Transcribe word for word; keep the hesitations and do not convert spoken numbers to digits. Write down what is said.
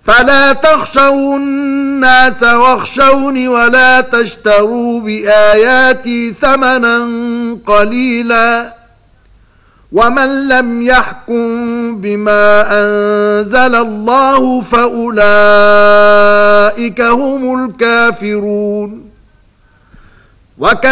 فلا تخشوا الناس واخشوني ولا تشتروا بآياتي ثمنا قليلا ومن لم يحكم بما أنزل الله فأولئك هم الكافرون.